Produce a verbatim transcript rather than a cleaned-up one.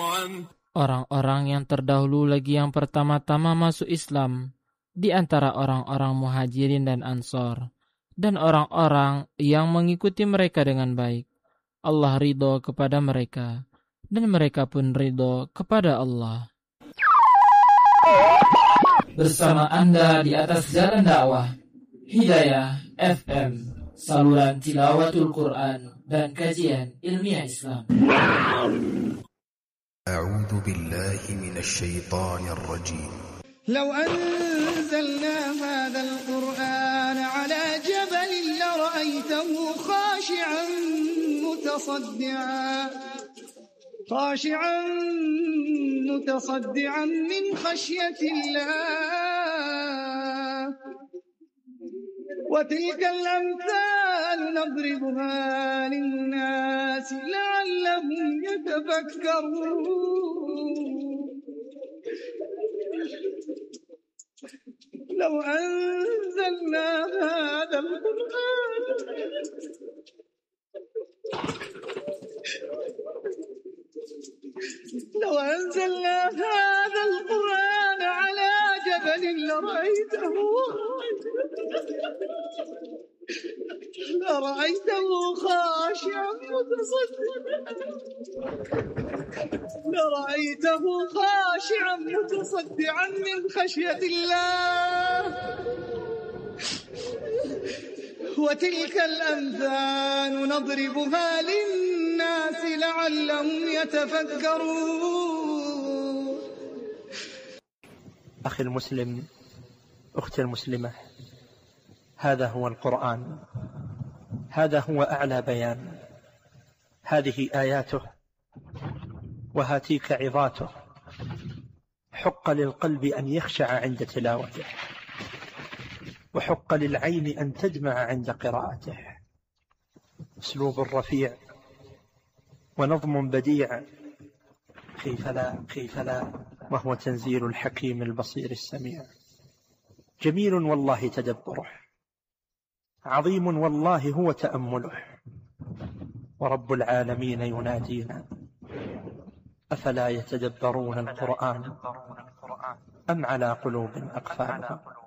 عنه. Orang-orang yang terdahulu lagi yang pertama-tama masuk Islam di antara orang-orang Muhajirin dan Ansor dan orang-orang yang mengikuti mereka dengan baik. Allah ridho kepada mereka dan mereka pun ridho kepada Allah. Bersama Anda di atas jalan dakwah Hidayah F M, saluran tilawatul Quran dan kajian ilmiah Islam. أعوذ بالله من الشيطان الرجيم. لو أنزلنا هذا القرآن على جبل لرأيته خاشعا متصدعا خاشعا متصدعا من خشية الله وتلك الأمثال نضربها للناس لعلهم يتفكرون. لو أنزلنا هذا القرآن لو أنزلنا هذا القرآن على جبل لرأيته لرأيته خاشعا متصدعا لرأيته خاشعا متصدعا من خشية الله وتلك الأمثال نضربها للناس لعلهم يتفكرون. أخي المسلم، أختي المسلمة، هذا هو القرآن، هذا هو أعلى بيان، هذه آياته وهاتيك عظاته. حق للقلب أن يخشع عند تلاوته، وحق للعين أن تدمع عند قراءته. أسلوب رفيع ونظم بديع، كيف لا كيف لا وهو تنزيل الحكيم البصير السميع. جميل والله تدبره، عظيم والله هو تأمله، ورب العالمين ينادينا: أفلا يتدبرون القرآن أم على قلوب أقفالها.